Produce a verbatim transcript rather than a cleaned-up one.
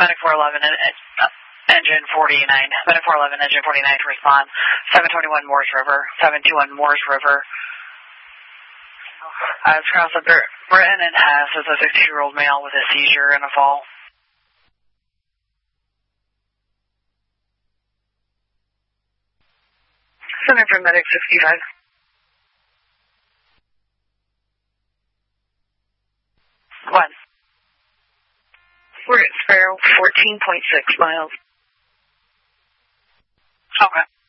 Medic four eleven, uh, engine forty-nine. Medic four eleven, engine forty-nine to respond. seven twenty-one Moores River. seven two one Moores River. Uh, it's across the Br- Britain and Hess is a sixty-year-old male with a seizure and a fall. Center for Medic sixty-five. One. We're at Sparrow, fourteen point six miles. Okay.